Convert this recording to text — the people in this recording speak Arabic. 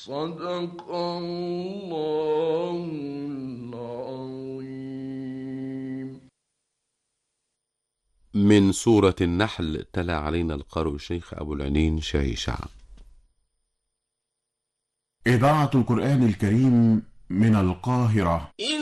صدق الله العظيم. من سورة النحل تلا علينا القارئ الشيخ أبو العنين شاهشع. إذاعة القرآن الكريم من القاهرة.